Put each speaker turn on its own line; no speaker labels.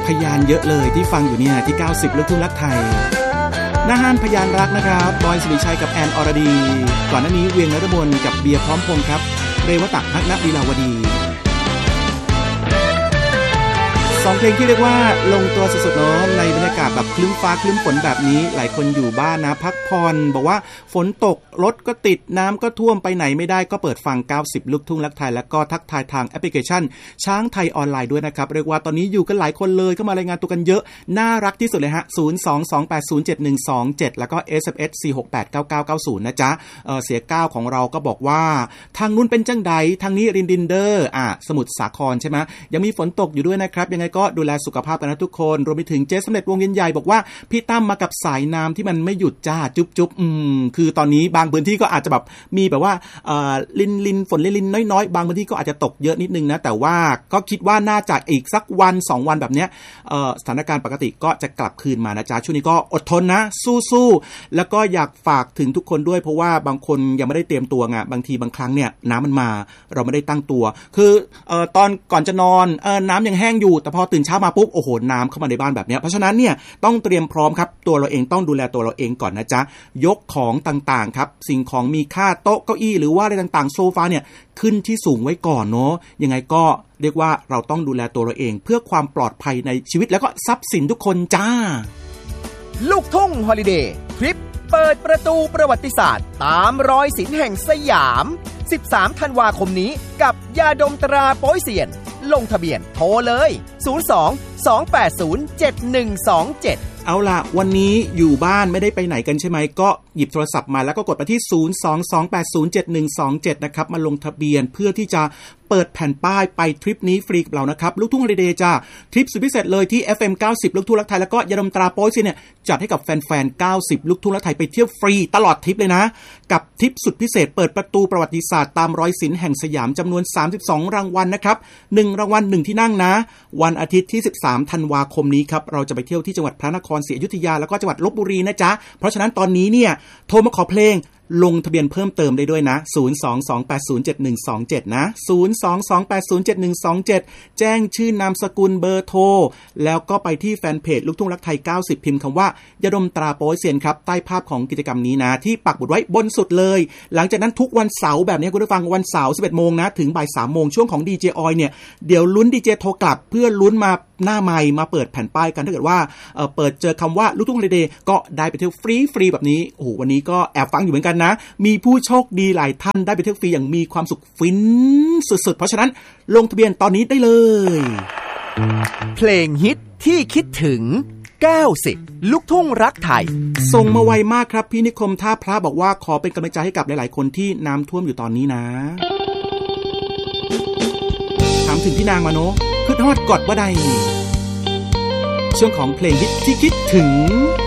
ยานเยอะเลยที่ฟังอยู่เนี่ยที่90ลูกทุ่งรักไทยนาฮานพยานรักนะครับบอยสิริชัยกับแอนอรดีก่อนหน้านี้เวียงนฤมลกับเบียร์พร้อมพงษ์ครับเรวตะฮักนักลีลาวดี2เพลงที่เรียกว่าลงตัวสุดๆเนาะในบรรยากาศแบบคลึ้มฟ้าคลึ้มฝนแบบนี้หลายคนอยู่บ้านนะพักผ่อนบอกว่าฝนตกรถก็ติดน้ำก็ท่วมไปไหนไม่ได้ก็เปิดฟัง90ลูกทุ่งรักไทยแล้วก็ทักทายทางแอปพลิเคชันช้างไทยออนไลน์ด้วยนะครับเรียกว่าตอนนี้อยู่กันหลายคนเลยก็มารายงานตัวกันเยอะน่ารักที่สุดเลยฮะ022807127แล้วก็ SMS 4689990นะจ๊ะเสียก้าวของเราก็บอกว่าทางนู้นเป็นจังใดทางนี้รินดินเดอร์สมุทรสาครใช่ไหมยังมีฝนตกอยู่ด้วยนะครับยังไงก็ดูแลสุขภาพกันนะทุกคนรวมไปถึงเจ๊สำเร็จวงเย็นใหญ่บอกว่าพี่ตั้มมากับสายน้ำที่มันไม่หยุดจ้าจุ๊บคือตอนนี้บางพื้นที่ก็อาจจะแบบมีแบบว่าลินฝนลินน้อยๆบางพื้นที่ก็อาจจะตกเยอะนิดนึงนะแต่ว่าก็คิดว่าน่าจะอีกสักวัน2วันแบบเนี้ยสถานการณ์ปกติก็จะกลับคืนมานะจ๊ะช่วงนี้ก็อดทนนะสู้ๆแล้วก็อยากฝากถึงทุกคนด้วยเพราะว่าบางคนยังไม่ได้เตรียมตัวไงบางทีบางครั้งเนี่ยน้ำมันมาเราไม่ได้ตั้งตัวคือตอนก่อนจะนอนน้ำยังแห้งอยู่แต่พอตื่นเช้ามาปุ๊บโอ้โหน้ำเข้ามาในบ้านแบบนี้เพราะฉะนั้นเนี่ยต้องเตรียมพร้อมครับตัวเราเองต้องดูแลตัวเราเองก่อนนะจ๊ะยกของต่างๆครับสิ่งของมีค่าโต๊ะเก้าอี้หรือว่าอะไรต่างๆโซฟาเนี่ยขึ้นที่สูงไว้ก่อนเนาะยังไงก็เรียกว่าเราต้องดูแลตัวเราเองเพื่อความปลอดภัยในชีวิตแล้วก็ทรัพย์สินทุกคนจ้า
ลูกทุ่งฮอลิเดย์ทริปเปิดประตูประวัติศาสตร์ตามรอยศิลป์แห่งสยาม13ธันวาคมนี้กับยาดมตราโป๊ยเซียนลงทะเบียนโทรเลย02-280-7127
เอาล่ะวันนี้อยู่บ้านไม่ได้ไปไหนกันใช่ไหมก็หยิบโทรศัพท์มาแล้วก็กดไปที่022807127นะครับมาลงทะเบียนเพื่อที่จะเปิดแผ่นป้ายไปทริปนี้ฟรีกับเรานะครับลูกทุ่งฮอลิเดย์จ้าทริปสุดพิเศษเลยที่ FM 90ลูกทุ่งรักไทยแล้วก็ยาดมตราโป๊ยเซียนเนี่ยจัดให้กับแฟนๆ90ลูกทุ่งรักไทยไปเที่ยวฟรีตลอดทริปเลยนะกับทริปสุดพิเศษเปิดประตูประวัติศาสตร์ตามรอยศิลป์แห่งสยามจำนวน32รางวัลนะครับ1รางวัล1ที่นั่งนะวันอาทิตย์ที่13ธันวาคมนี้ครับเราจะไปเที่ยวที่จังหวัดพระนครศรีอยุธยาแล้วก็จังหวัดลพบุรีนะจ๊ะเพราะฉะนั้นตอนนี้เนี่ยโทรมาขอเพลงลงทะเบียนเพิ่มเติมได้ด้วยนะ022807127นะ022807127แจ้งชื่อนามสกุลเบอร์โทรแล้วก็ไปที่แฟนเพจลูกทุ่งรักไทย90พิมพ์คำว่ายาดมตราโป๊ยเซียนครับใต้ภาพของกิจกรรมนี้นะที่ปักหมุดไว้บนสุดเลยหลังจากนั้นทุกวันเสาร์แบบนี้คุณผู้ฟังวันเสาร์ 11:00 นนะถึงบ่าย 3:00 นช่วงของดีเจออยเนี่ยเดี๋ยวลุ้นดีเจโทรกลับเพื่อลุ้นมาหน้าไมค์มาเปิดแผ่นป้ายกันถ้าเกิดว่าเปิดเจอคำว่าลูกทุ่งฮอลิเดย์ก็ได้ไปเที่ยวฟรีแบบนี้โอ้โหวันนี้ก็แอบฟังอยู่เหมือนกันนะมีผู้โชคดีหลายท่านได้ไปเที่ยวฟรีอย่างมีความสุขฟินสุดๆเพราะฉะนั้นลงทะเบียนตอนนี้ได้เลย
เพลงฮิตที่คิดถึง90ลูกทุ่งรักไทย
ส่งมาไวมากครับพี่นิคมท่าพระบอกว่าขอเป็นกำลังใจให้กับหลายๆคนที่น้ำท่วมอยู่ตอนนี้นะถามถึงพี่นางมาโนคือทอดกอดบ่ได้ช่วงของเพลงฮิตที่คิดถึง